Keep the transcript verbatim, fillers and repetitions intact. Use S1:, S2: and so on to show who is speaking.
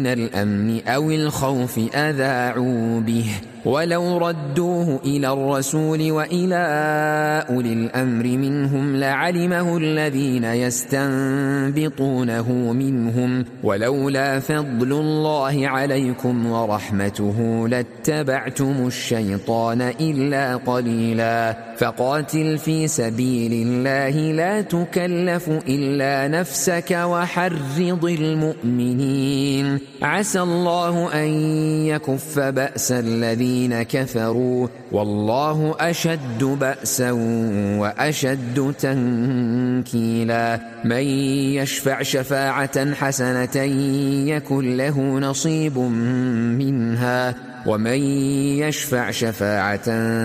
S1: من الأمن أو الخوف أذاعوا به ولو ردوه إلى الرسول وإلى أولي الأمر منهم لعلمه الذين يستنبطونه منهم ولولا فضل الله عليكم ورحمته لاتبعتم الشيطان إلا قليلا فقاتل في سبيل الله لا تكلف إلا نفسك وحرض المؤمنين عسى الله أن يكف بأس الذين كفروا والله أشد بأسا وأشد تنكيلا من يشفع شفاعة حسنة يكن له نصيب منها ومن يشفع شفاعة